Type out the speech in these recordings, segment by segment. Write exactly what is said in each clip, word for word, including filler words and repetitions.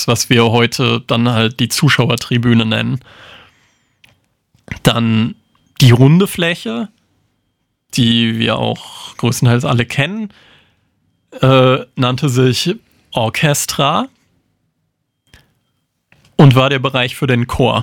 was wir heute dann halt die Zuschauertribüne nennen. Dann die runde Fläche, die wir auch größtenteils alle kennen, äh, nannte sich Orchestra und war der Bereich für den Chor.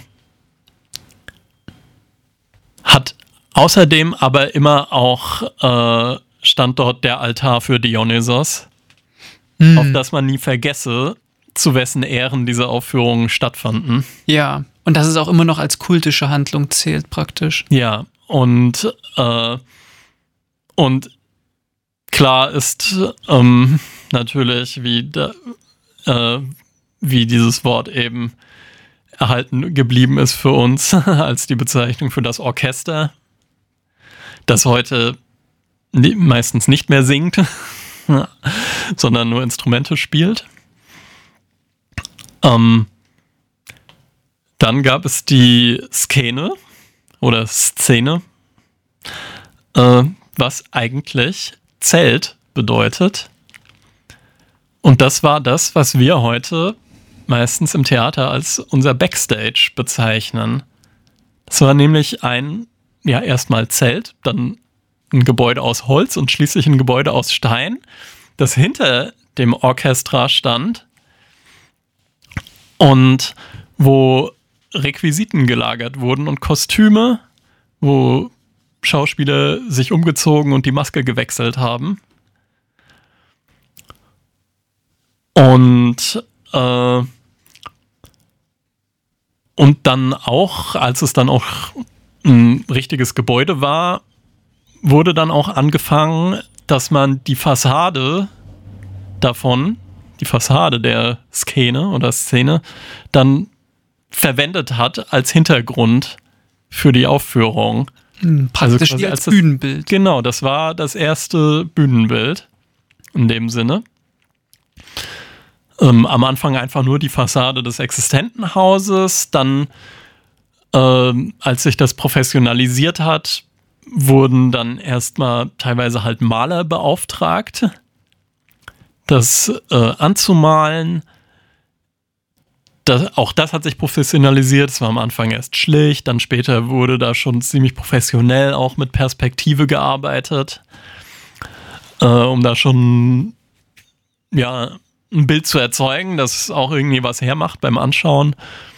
Hat außerdem aber immer auch äh, stand dort der Altar für Dionysos, hm. auf das man nie vergesse, zu wessen Ehren diese Aufführungen stattfanden. Ja, und dass es auch immer noch als kultische Handlung zählt praktisch. Ja, und äh, und klar ist ähm, natürlich, wie, da, äh, wie dieses Wort eben erhalten geblieben ist für uns als die Bezeichnung für das Orchester, das heute nie, meistens nicht mehr singt, sondern nur Instrumente spielt. Ähm, dann gab es die Szene oder Szene, äh, was eigentlich Zelt bedeutet. Und das war das, was wir heute meistens im Theater als unser Backstage bezeichnen. Das war nämlich ein, ja, erstmal Zelt, dann ein Gebäude aus Holz und schließlich ein Gebäude aus Stein, das hinter dem Orchestra stand und wo Requisiten gelagert wurden und Kostüme, wo Schauspieler sich umgezogen und die Maske gewechselt haben. Und äh, und dann auch, als es dann auch ein richtiges Gebäude war, wurde dann auch angefangen, dass man die Fassade davon, die Fassade der Szene oder Szene, dann verwendet hat als Hintergrund für die Aufführung. Hm, praktisch also wie als, als Bühnenbild. Das, genau, das war das erste Bühnenbild in dem Sinne. Ähm, am Anfang einfach nur die Fassade des existenten Hauses, dann, ähm, als sich das professionalisiert hat, wurden dann erstmal teilweise halt Maler beauftragt, das äh, anzumalen. Das, auch das hat sich professionalisiert. Es war am Anfang erst schlicht, dann später wurde da schon ziemlich professionell auch mit Perspektive gearbeitet, äh, um da schon ja ein Bild zu erzeugen, das auch irgendwie was hermacht beim Anschauen.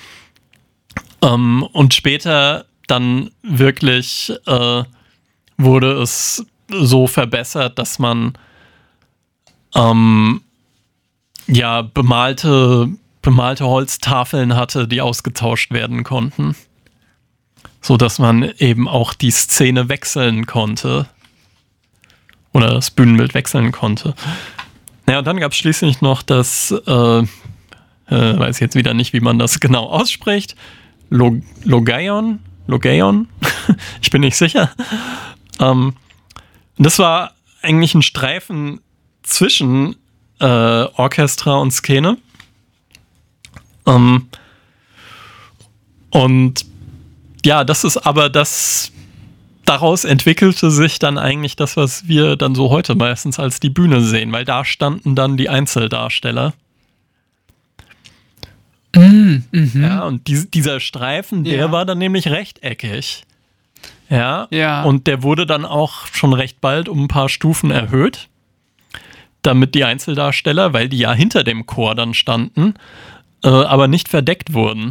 Ähm, und später dann wirklich äh, wurde es so verbessert, dass man ähm, ja bemalte bemalte Holztafeln hatte, die ausgetauscht werden konnten, so dass man eben auch die Szene wechseln konnte oder das Bühnenbild wechseln konnte. Ja, und dann gab es schließlich noch das, äh, äh, weiß ich jetzt wieder nicht, wie man das genau ausspricht, Log- Logaion, Logaion, ich bin nicht sicher. Ähm, das war eigentlich ein Streifen zwischen äh, Orchestra und Szene. Ähm, und ja, das ist aber das, daraus entwickelte sich dann eigentlich das, was wir dann so heute meistens als die Bühne sehen, weil da standen dann die Einzeldarsteller. Mm, mhm. Ja, und die, dieser Streifen, der ja. war dann nämlich rechteckig. Ja, ja, und der wurde dann auch schon recht bald um ein paar Stufen erhöht, damit die Einzeldarsteller, weil die ja hinter dem Chor dann standen, äh, aber nicht verdeckt wurden.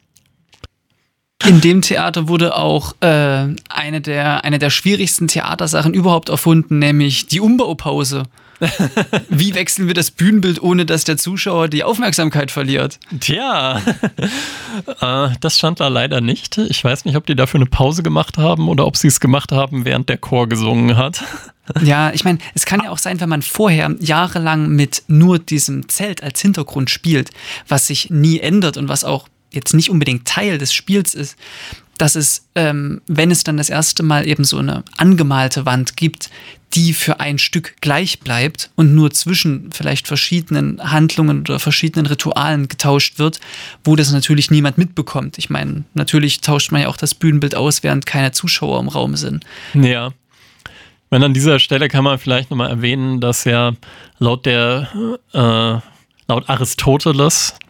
In dem Theater wurde auch äh, eine der, eine der schwierigsten Theatersachen überhaupt erfunden, nämlich die Umbaupause. Wie wechseln wir das Bühnenbild, ohne dass der Zuschauer die Aufmerksamkeit verliert? Tja, äh, das stand da leider nicht. Ich weiß nicht, ob die dafür eine Pause gemacht haben oder ob sie es gemacht haben, während der Chor gesungen hat. Ja, ich meine, es kann ja auch sein, wenn man vorher jahrelang mit nur diesem Zelt als Hintergrund spielt, was sich nie ändert und was auch jetzt nicht unbedingt Teil des Spiels ist, dass es, ähm, wenn es dann das erste Mal eben so eine angemalte Wand gibt, die für ein Stück gleich bleibt und nur zwischen vielleicht verschiedenen Handlungen oder verschiedenen Ritualen getauscht wird, wo das natürlich niemand mitbekommt. Ich meine, natürlich tauscht man ja auch das Bühnenbild aus, während keine Zuschauer im Raum sind. Ja. Ich meine, an dieser Stelle kann man vielleicht nochmal erwähnen, dass ja laut der, äh, laut Aristoteles,